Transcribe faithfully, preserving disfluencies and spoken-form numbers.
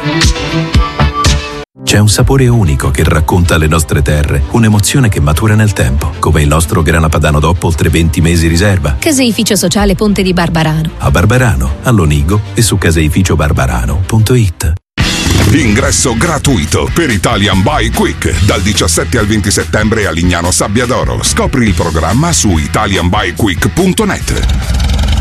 C'è un sapore unico che racconta le nostre terre, un'emozione che matura nel tempo, come il nostro grana padano D O P oltre venti mesi riserva. Caseificio Sociale Ponte di Barbarano. A Barbarano, all'Onigo e su caseificio barbarano punto it. Ingresso gratuito per Italian Buy Quick dal diciassette al venti settembre a Lignano Sabbiadoro. Scopri il programma su italian buy quick punto net.